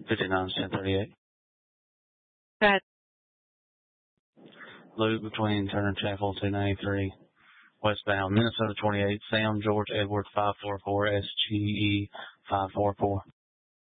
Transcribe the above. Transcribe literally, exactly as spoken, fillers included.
fifty-nine, ten thirty-eight. Go ahead. Loop between Turner Chapel, two ninety-three, westbound, Minnesota twenty-eight, Sam George Edward five four four, S G E five four four.